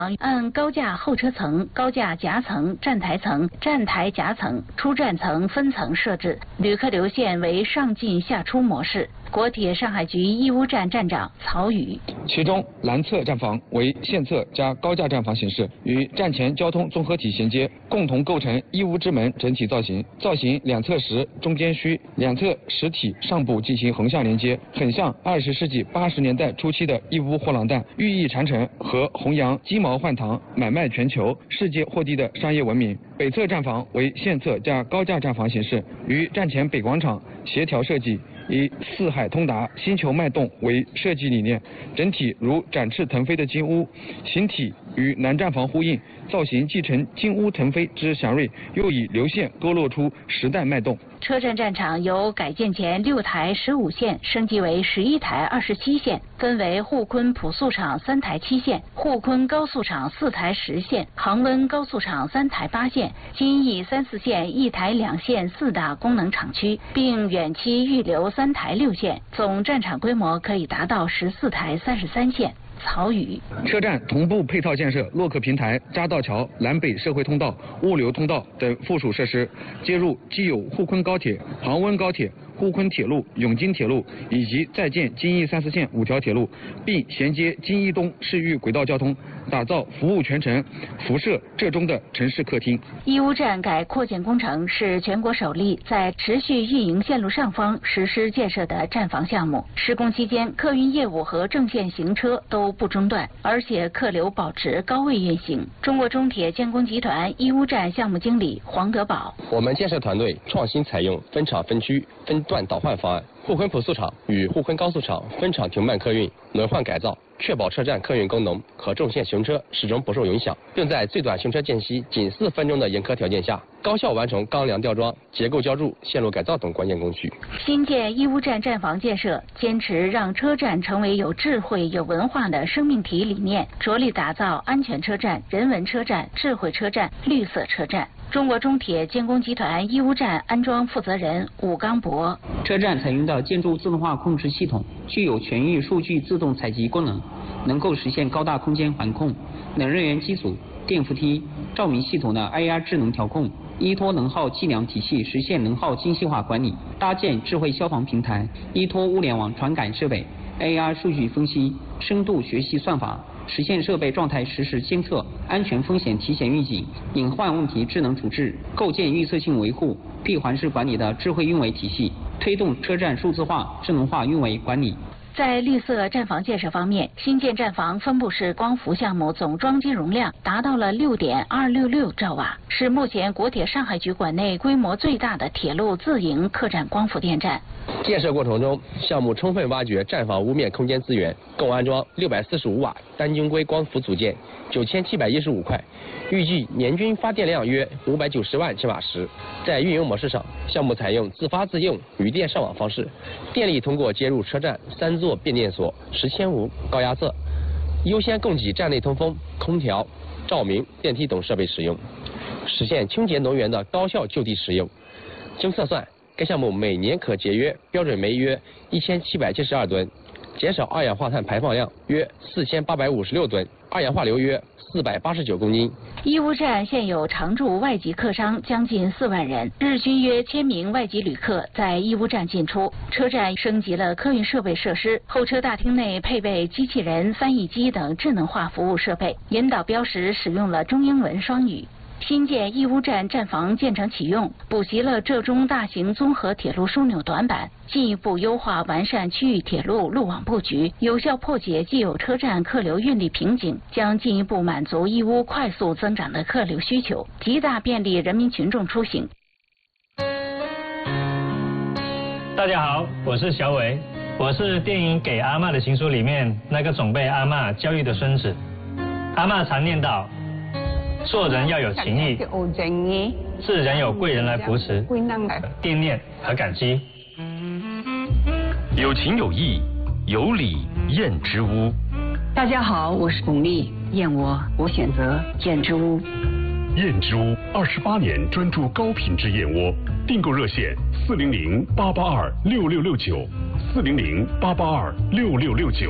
按高架候车层、高架夹层、站台层、站台夹层、出站层分层设置，旅客流线为上进下出模式。国铁上海局义乌站站长曹宇， 其中南侧站房为线侧加高架站房形式，与站前交通综合体衔接，共同构成义乌之门整体造型。造型两侧实，中间虚，两侧实体上部进行横向连接，很像20世纪80年代初期的义乌货郎担，寓意传承和弘扬鸡毛换糖、买卖全球、世界货地的商业文明。北侧站房为线侧加高架站房形式，与站前北广场协调设计，以四海通达、星球脉动为设计理念，整体如展翅腾飞的金乌，形体与南站房呼应，造型继承金乌腾飞之祥瑞，又以流线勾勒出时代脉动。 车站站场由改建前6台15线升级为11台27线，分为沪昆普速场3台7线、沪昆高速场4台10线、杭温高速场3台8线、京义3、4线1台2线4大功能厂区，并远期预留3台6线，总站场规模可以达到14台33线。曹宇， 车站同步配套建设洛克平台、匝道桥、南北社会通道、物流通道等附属设施，接入既有沪昆高铁、杭温高铁、沪昆铁路、永金铁路以及在建京义3、4线5条铁路，并衔接京义东市域轨道交通，打造服务全程、辐射浙中的城市客厅。 义乌站改扩建工程是全国首例在持续运营线路上方实施建设的站房项目。施工期间，客运业务和正线行车都不中断，而且客流保持高位运行。中国中铁建工集团义乌站项目经理黄德宝， 我们建设团队创新采用分场分区、分段倒换方案，沪昆普速场与沪昆高速场分场停慢客运，轮换改造，确保车站客运功能和重线行车始终不受影响，并在最短行车间隙仅4分钟的严苛条件下，高效完成钢梁吊装、结构浇筑、线路改造等关键工序。 新建义乌站站房建设坚持让车站成为有智慧、有文化的生命体理念，着力打造安全车站、人文车站、智慧车站、绿色车站。中国中铁建工集团义乌站安装负责人武刚博， 车站采用的建筑自动化控制系统具有全域数据自动采集功能，能够实现高大空间环控、冷热源机组、电扶梯、照明系统的 AR 智能调控，依托能耗计量体系实现能耗精细化管理，搭建智慧消防平台，依托物联网传感设备、AR 数据分析、深度学习算法，实现设备状态实时监测、安全风险提前预警、隐患问题智能处置，构建预测性维护、闭环式管理的智慧运维体系，推动车站数字化、智能化运维管理。 在绿色站房建设方面，新建站房分布式光伏项目总装机容量达到了6.266兆瓦，是目前国铁上海局管内规模最大的铁路自营客站光伏电站。 建设过程中，项目充分挖掘站房屋面空间资源，共安装645瓦单晶硅光伏组件9715块，预计年均发电量约590万千瓦时。在运营模式上，项目采用自发自用、余电上网方式，电力通过接入车站3座变电所、10千伏高压侧，优先供给站内通风、空调、照明、电梯等设备使用，实现清洁能源的高效就地使用。经测算，该项目每年可节约标准煤约1772吨，减少二氧化碳排放量约4856吨，二氧化硫约489公斤。 义乌站现有常驻外籍客商将近4万人，日均约1000名外籍旅客在义乌站进出。车站升级了客运设备设施，候车大厅内配备机器人、翻译机等智能化服务设备，引导标识使用了中英文双语。新建义乌站站房建成启用，补齐了浙中大型综合铁路枢纽短板，进一步优化完善区域铁路路网布局，有效破解既有车站客流运力瓶颈，将进一步满足义乌快速增长的客流需求，极大便利人民群众出行。 大家好，我是小伟，我是电影《给阿嬷的情书》里面那个总被阿嬷教育的孙子。阿嬷常念叨，做人要有情义，自然有贵人来扶持，惦念和感激。 有情有义，有理燕之屋。 大家好，我是巩俐，燕我选择燕之屋。 燕之屋28年专注高品质燕窝，订购热线400-882-6669，400-882-6669。